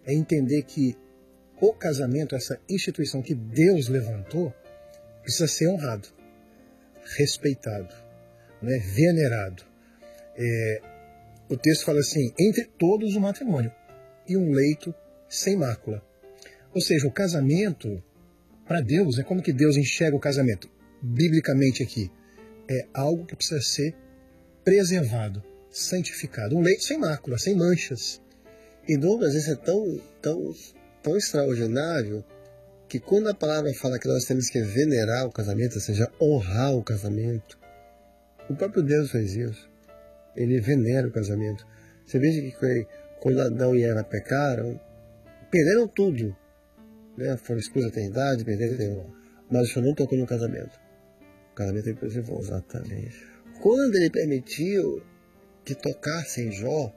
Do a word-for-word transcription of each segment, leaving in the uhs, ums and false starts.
é entender que o casamento, essa instituição que Deus levantou, precisa ser honrado, respeitado, né, venerado. É, o texto fala assim, entre todos o matrimônio e um leito sem mácula. Ou seja, o casamento, para Deus, é como que Deus enxerga o casamento, biblicamente aqui, é algo que precisa ser preservado, santificado. Um leito sem mácula, sem manchas. E Douglas, isso é tão, tão, tão extraordinário que quando a palavra fala que nós temos que venerar o casamento, ou seja, honrar o casamento, o próprio Deus fez isso. Ele venera o casamento. Você veja que quando Adão e Eva pecaram, perderam tudo. Né? Foram expulsos da eternidade, perderam, mas o Senhor não tocou no casamento. O casamento ele preservou. Exatamente. Quando ele permitiu que tocasse em Jó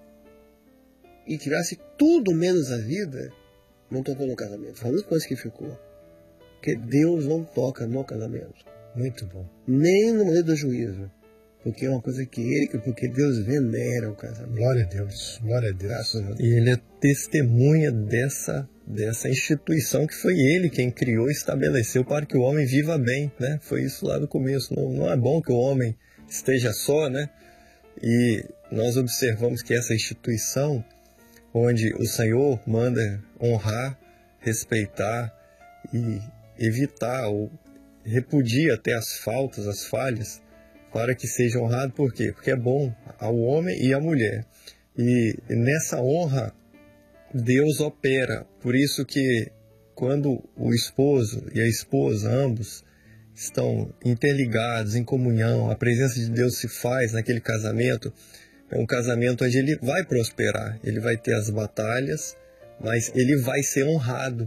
e tirasse tudo menos a vida, não tocou no casamento. Foi a única coisa que ficou. Porque Deus não toca no casamento. Muito bom. Nem no momento do juízo. Porque é uma coisa que ele, porque Deus venera o casamento. Glória a Deus, glória a Deus. E ele é testemunha dessa, dessa instituição que foi ele quem criou e estabeleceu para que o homem viva bem, né? Foi isso lá do começo. Não, não é bom que o homem esteja só, né? E nós observamos que essa instituição, onde o Senhor manda honrar, respeitar e evitar ou repudia até as faltas, as falhas, para que seja honrado. Por quê? Porque é bom ao homem e à mulher. E nessa honra, Deus opera. Por isso que quando o esposo e a esposa, ambos, estão interligados, em comunhão, a presença de Deus se faz naquele casamento, é um casamento onde ele vai prosperar, ele vai ter as batalhas, mas ele vai ser honrado.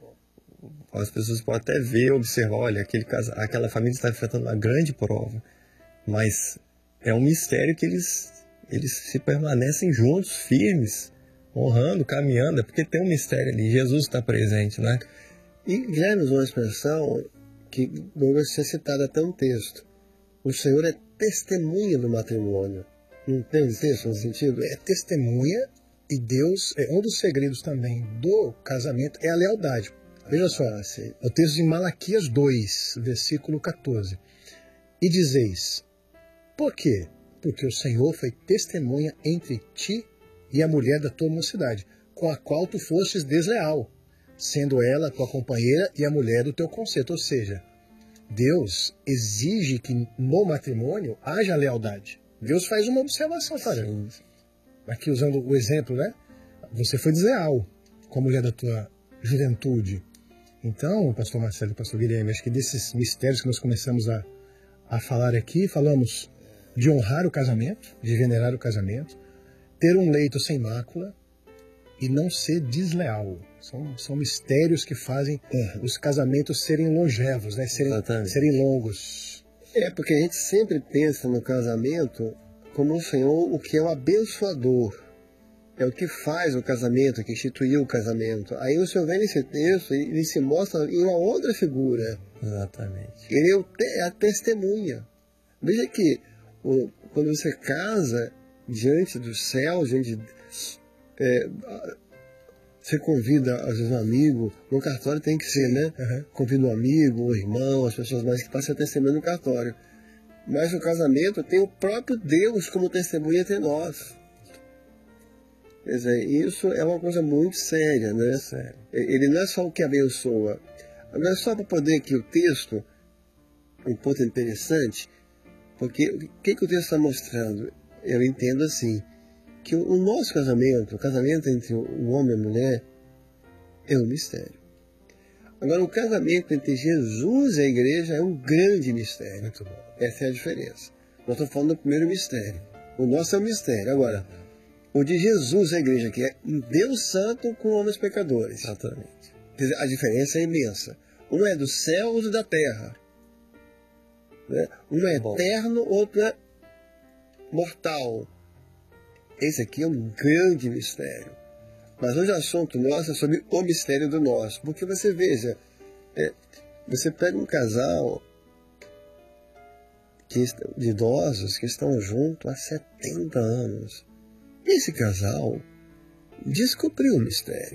As pessoas podem até ver, observar, olha, aquele casa, aquela família está enfrentando uma grande prova, mas é um mistério que eles, eles se permanecem juntos, firmes, honrando, caminhando, é porque tem um mistério ali, Jesus está presente, né? E Guilherme usou uma expressão que Douglas tinha citado até um texto. O Senhor é testemunha do matrimônio. Não tem um texto nesse sentido? É testemunha, e Deus, é um dos segredos também do casamento é a lealdade. Veja só, o texto de Malaquias dois, versículo quatorze. E dizeis, por quê? Porque o Senhor foi testemunha entre ti e a mulher da tua mocidade, com a qual tu fostes desleal, sendo ela tua companheira e a mulher do teu conceito. Ou seja, Deus exige que no matrimônio haja lealdade. Deus faz uma observação, cara. Aqui usando o exemplo, né? Você foi desleal com a mulher da tua juventude. Então, pastor Marcelo e pastor Guilherme, acho que desses mistérios que nós começamos a, a falar aqui, falamos de honrar o casamento, de venerar o casamento, ter um leito sem mácula e não ser desleal. São, são mistérios que fazem é, os casamentos serem longevos, né? serem, serem longos. É, porque a gente sempre pensa no casamento como o Senhor, o que é o abençoador. É o que faz o casamento, que instituiu o casamento. Aí o Senhor vem nesse texto e ele se mostra em uma outra figura. Exatamente. Ele é, o te, é a testemunha. Veja que o, quando você casa diante do céu, diante de, é, você convida, às vezes, um amigo, no cartório tem que ser, né? Uhum. Convida um amigo, um irmão, as pessoas mais que passam a testemunha no cartório. Mas no casamento tem o próprio Deus como testemunha entre nós. Quer dizer, isso é uma coisa muito séria, né? Sério. Ele não é só o que abençoa. Agora, só para poder aqui o texto, um ponto interessante, porque o que, que o texto está mostrando? Eu entendo assim, que o nosso casamento, o casamento entre o homem e a mulher, é um mistério. Agora, o casamento entre Jesus e a igreja é um grande mistério. Muito bom. Essa é a diferença. Nós estamos falando do primeiro mistério. O nosso é um mistério. Agora, o de Jesus e a igreja, que é um Deus santo com homens pecadores. Exatamente. A diferença é imensa. Um é do céu, outro da terra. Né? Um é eterno, outro é mortal. Esse aqui é um grande mistério. Mas hoje o assunto nosso é sobre o mistério do nosso. Porque você veja, é, você pega um casal que, de idosos que estão juntos há setenta anos. Esse casal descobriu o mistério.